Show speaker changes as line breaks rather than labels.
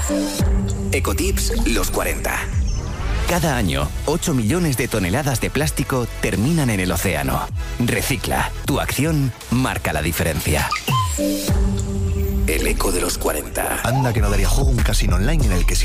Ecotips los 40. Cada año, 8 millones de toneladas de plástico terminan en el océano. Recicla. Tu acción marca la diferencia. El eco de los 40.
Anda que no daría juego un casino online en el que